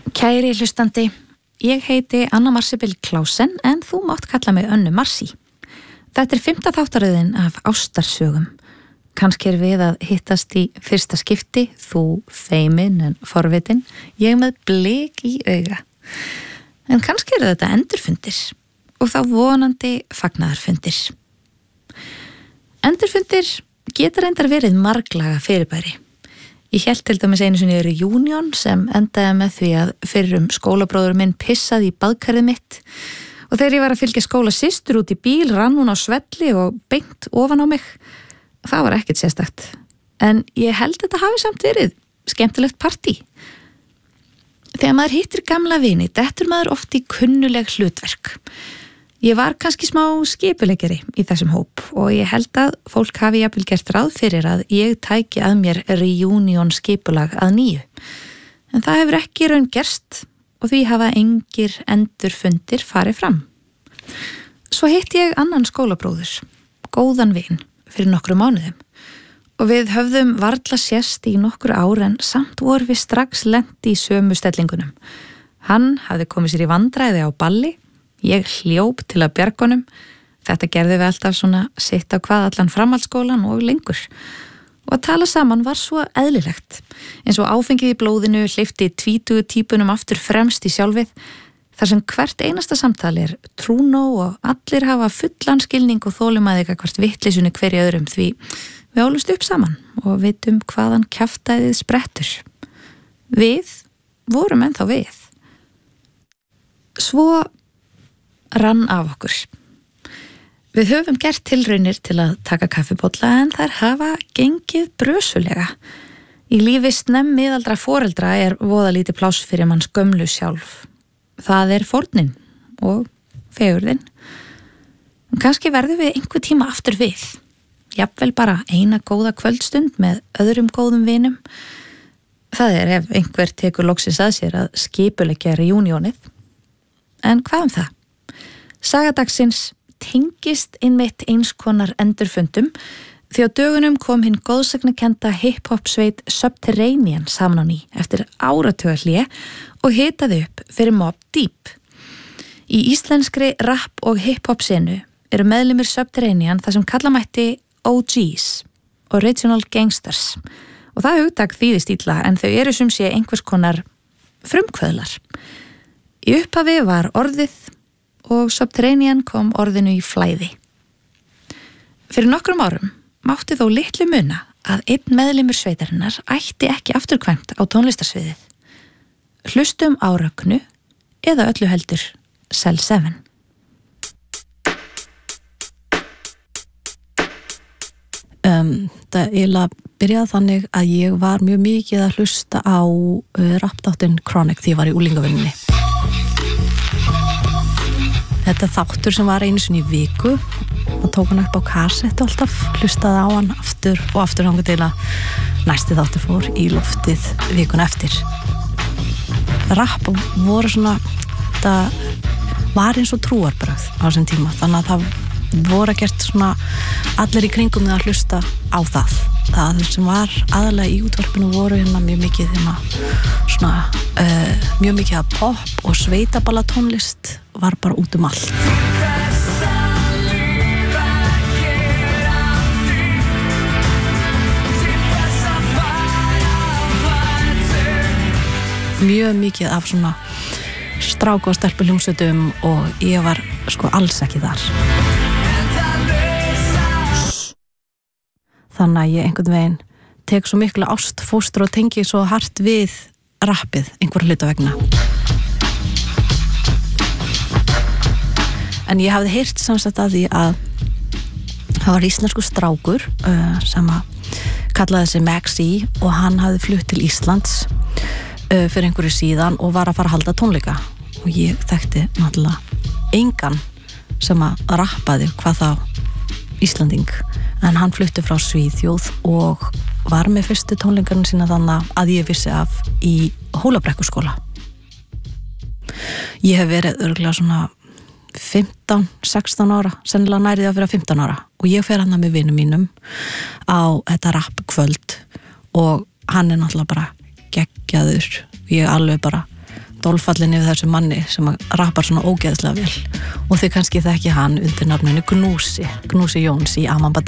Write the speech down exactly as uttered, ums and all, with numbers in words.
Kæri hlustandi, ég heiti Anna Marsibil Klausen en þú mátt kalla mig Önnu Marsi. Þetta er fimmta þáttaröðin af ástarsögum. Kannski er við að hittast í fyrsta skipti, þú feimin en forvitin, ég með blik í auga. En kannski eru þetta endurfundir og þá vonandi fagnaðarfundir. Endurfundir geta reyndar verið marglaga fyrirbæri. Ég hélt til dæmis einu sinni reunion sem endaði með því að fyrrum skólabróður minn pissaði í baðkarið mitt og þegar ég var að fylgja skóla systur út í bíl rann hún á svelli og beint ofan á mig. Það var ekkert sérstakt. En ég held þetta hafi samt verið skemmtilegt partí. Þegar maður hittir gamla vini, dettur maður oft í kunnuleg hlutverk. Ég var kannski smá skipuleggari í þessum hóp og ég held að fólk hafi jafnvel gert ráð fyrir að ég tæki að mér reunion skipulag að nýju. En það hefur ekki raun gerst og því hafa engir endurfundir farið fram. Svo hitti ég annan skólabróður, góðan vin, fyrir nokkru mánuðum og við höfðum varla sést í nokkru ár en samt voru við strax lent í sömu stellingunum. Hann hafði komið sér í vandræði á balli, ég hljóp til að bjargunum. Þetta gerði við alltaf svona sitt á hvað allan framhaldsskólan og lengur. Og að tala saman var svo eðlilegt. Eins og áfengið í blóðinu hleypti tvítugu típunum aftur fremst í sjálfið, þar sem hvert einasta samtali er trúnó og allir hafa fullan skilning og þolinmæði gagnvart vitleysunni hverju öðrum því við ólumst upp saman og vitum hvaðan kjaftæðið sprettur. Við vorum ennþá við. Svo rann af okkur. Við höfum gert tilraunir til að taka kaffibolla en þær hafa gengið brösulega. Í lífi snemmmiðaldra foreldra er voða lítið pláss fyrir manns gömlu sjálf. Það er fórnin og fegurðin. Kannski verðum við einhver tíma aftur við. Jafnvel bara eina góða kvöldstund með öðrum góðum vinum. Það er ef einhver tekur loksins að sér að skipuleggja reunionið. En hvað um það? Sagadagsins tengist einmitt eins konar endurfundum því á dögunum kom hinn góðsagnakennda hip-hop sveit Subterranean saman á ný eftir áratugarhlé og hitaði upp fyrir Mobb Deep. Í íslenskri rap og hip-hop senu eru meðlimir Subterranean það sem kalla mætti O Gs, Original Gangsters, og það hugtak þýðist illa en þau eru sem sé einhvers konar frumkvöðlar. Í upphafi var orðið og Subterranean kom orðinu í flæði. Fyrir nokkrum árum mátti þó litlu muna að einn meðlimur sveitarinnar ætti ekki afturkvæmt á tónlistarsviðið. Hlustum á Rögnu eða öllu heldur Cell seven. Um, það eiginlega byrjaði þannig að ég var mjög mikið að hlusta á uh, rappþáttinn Chronic því ég var í unglingavinnunni. Þetta þáttur sem var einu sinni í viku og tók hann upp á kassettu alltaf, hlustaði á hann aftur og aftur hangið til að næsti þáttur fór í loftið vikun eftir. Rapp voru svona, þetta var eins og trúarbrögð á þessum tíma, þannig að það voru ekkert svona allir í kringum með að hlusta á það. Það sem var aðalega í útvarpinu voru hérna mjög mikið hérna svona uh, mjög mikið að pop og sveitaballatónlist var bara út um allt. Mjög mikið af svona stráku og stelpu hljómsveitum og ég var sko alls ekki þar. Þannig að ég einhvern veginn tek svo miklu ást, fóstur og tengi svo hart við rappið einhverja hluta vegna. En ég hafði heyrt samsett að því að það var íslensku strákur uh, sem að kallaði sig Maxi og hann hafði flutt til Íslands uh, fyrir einhverju síðan og var að fara að halda tónleika og ég þekkti náttúrulega engan sem að rappaði hvað þá Íslanding, en hann flutti frá Svíþjóð og var með fyrstu tónleikarinn sína þannig að ég vissi af í Hólabrekkuskóla. Ég hef verið örugglega svona fimmtán, sextán ára, sennilega nærið að vera fimmtán ára og ég fer hann með vinum mínum á þetta rappkvöld og hann er náttúrulega bara geggjaður. Ég alveg bara dolfallin yfir þessu manni sem rappar svona ógeðslega vel og þið kannski þekki hann undir nafninu Gnúsi Gnúsi Jóns í Amamba